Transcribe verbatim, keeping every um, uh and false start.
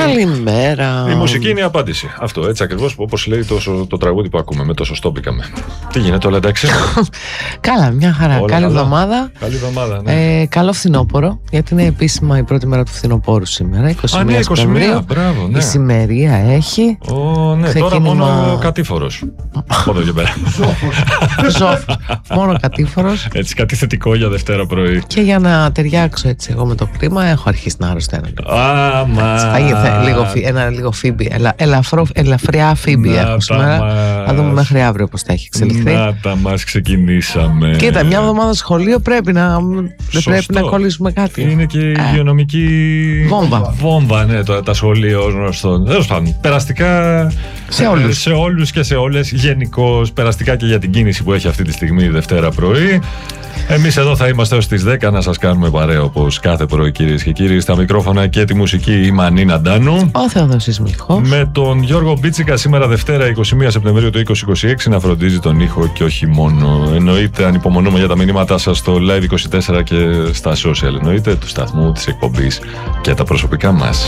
Καλημέρα. Η μουσική είναι η απάντηση. Αυτό έτσι ακριβώς όπως λέει το, το τραγούδι που ακούμε. Με το σωστό μπήκαμε. Τι γίνεται, όλα εντάξει? Καλά, μια χαρά. Όλα Καλή καλά. εβδομάδα. Καλή εβδομάδα, ναι. Ε, καλό φθινόπωρο, γιατί είναι επίσημα η πρώτη μέρα του φθινοπόρου σήμερα. είκοσι μία Α, ναι, είκοσι μία, Σεπτεμβρίου. μπράβο, ναι. Η σημερία έχει. Ω, ναι, Ξεκίνημα... τώρα μόνο κατήφορος. Από εδώ και πέρα. Ζώφ. Μόνο κατήφορος. Έτσι, κάτι θετικό για Δευτέρα πρωί. Και για να ταιριάξω έτσι εγώ με το κλίμα, έχω αρχίσει να αρρωσταίνω. Άμα. Λίγο, ένα λίγο φίμπι. Ελα, ελαφρό, ελαφριά φίμπι έχω σήμερα. Θα δούμε μέχρι αύριο πώς θα έχει εξελιχθεί. Να τα μας ξεκινήσαμε. Κοίτα, μια εβδομάδα σχολείο πρέπει να, δεν πρέπει να κολλήσουμε κάτι. Είναι και η υγειονομική βόμβα. Βόμβα, ναι, το, τα σχολεία ως γνωστό. Τέλος πάντων, περαστικά σε όλους. σε όλους και σε όλες. Γενικώς, περαστικά και για την κίνηση που έχει αυτή τη στιγμή η Δευτέρα πρωί. Εμείς εδώ θα είμαστε ως τις δέκα να σας κάνουμε παρέα όπως κάθε πρωί, κυρίες και κύριοι. Στα μικρόφωνα και τη μουσική η Μανίνα Ντάνου. Ο Θεοδόσης Μιχός. Με τον Γιώργο Μπίτσικα σήμερα Δευτέρα είκοσι μία Σεπτεμβρίου του είκοσι είκοσι έξι να φροντίζει τον ήχο και όχι μόνο. Εννοείται, ανυπομονούμε για τα μηνύματά σας στο Live είκοσι τέσσερα και στα social. Εννοείται, του σταθμού, της εκπομπής και τα προσωπικά μας.